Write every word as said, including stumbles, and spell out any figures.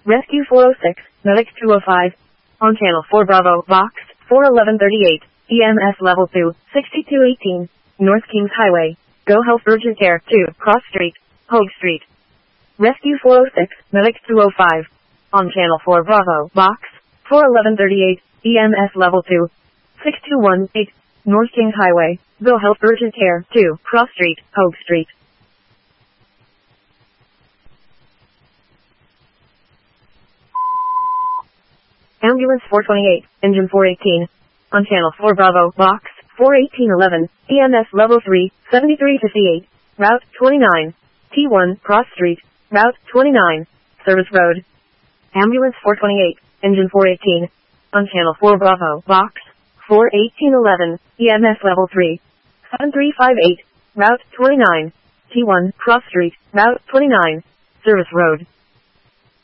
Rescue four oh six, Medic two oh five. On Channel four Bravo, Box four eleven thirty-eight, E M S Level two, sixty-two eighteen, North Kings Highway. Go Health Urgent Care two, Cross Street, Hogue Street. Rescue four oh six, Medic two oh five. On Channel four Bravo, Box four eleven thirty-eight, E M S Level two, six two one eight, North Kings Highway. Go Health Urgent Care two, Cross Street, Hogue Street. Ambulance four twenty-eight, Engine four eighteen. On Channel four Bravo, Box four eighteen eleven, E M S Level three, seventy-three fifty-eight, Route twenty-nine, T one, Cross Street, Route twenty-nine, Service Road. Ambulance four twenty-eight, Engine four eighteen. On Channel four Bravo, Box four eighteen eleven, E M S Level three, seven three five eight, Route twenty-nine, T one, Cross Street, Route twenty-nine, Service Road.